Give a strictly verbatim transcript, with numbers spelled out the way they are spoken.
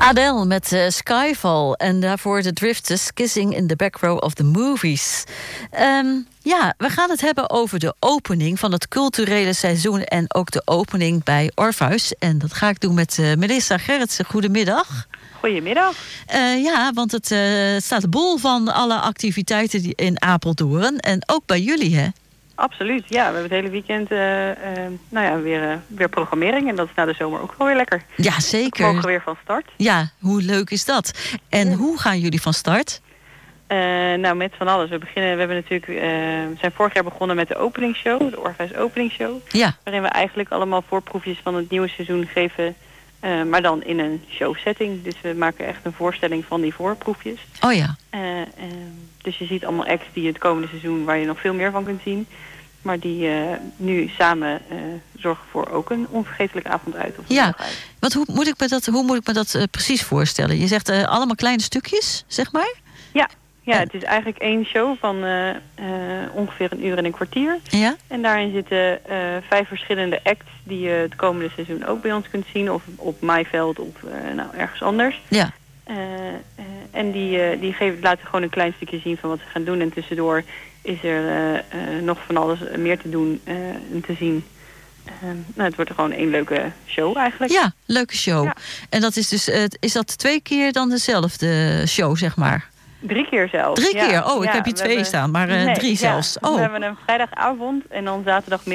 Adele met uh, Skyfall en daarvoor de Drifters, Kissing in the Back Row of the Movies. Um, ja, we gaan het hebben over de opening van het culturele seizoen en ook de opening bij Orpheus. En dat ga ik doen met uh, Melissa Gerritsen. Goedemiddag. Goedemiddag. Uh, ja, want het uh, staat bol van alle activiteiten die in Apeldoorn en ook bij jullie, hè? Absoluut, ja. We hebben het hele weekend uh, uh, nou ja, weer, uh, weer programmering. En dat is na de zomer ook wel weer lekker. Ja, zeker. We mogen weer van start. Ja, hoe leuk is dat? En ja. Hoe gaan jullie van start? Uh, nou, met van alles. We beginnen, we hebben natuurlijk, uh, we zijn vorig jaar begonnen met de openingsshow, de Orpheus openingsshow. Ja. Waarin we eigenlijk allemaal voorproefjes van het nieuwe seizoen geven, uh, maar dan in een showsetting. Dus we maken echt een voorstelling van die voorproefjes. Oh ja. Uh, uh, dus je ziet allemaal acts die het komende seizoen, waar je nog veel meer van kunt zien. Maar die uh, nu samen uh, zorgen voor ook een onvergetelijke avond uit. Of ja, uit. Want hoe moet ik me dat, hoe moet ik me dat uh, precies voorstellen? Je zegt uh, allemaal kleine stukjes, zeg maar? Ja, ja, het is eigenlijk één show van uh, uh, ongeveer een uur en een kwartier. Ja? En daarin zitten uh, vijf verschillende acts die je het komende seizoen ook bij ons kunt zien. Of op Maaiveld of uh, nou, ergens anders. Ja. Uh, uh, en die, uh, die geven, laten gewoon een klein stukje zien van wat ze gaan doen. En tussendoor is er uh, uh, nog van alles meer te doen uh, en te zien. Uh, nou, het wordt er gewoon één leuke show eigenlijk. Ja, leuke show. Ja. En dat is dus, uh, is dat twee keer dan dezelfde show, zeg maar? Drie keer zelfs. Drie ja. keer? Oh, ik ja, heb hier twee hebben... staan, maar uh, nee, drie ja. zelfs. Oh. We hebben een vrijdagavond en dan zaterdagmiddag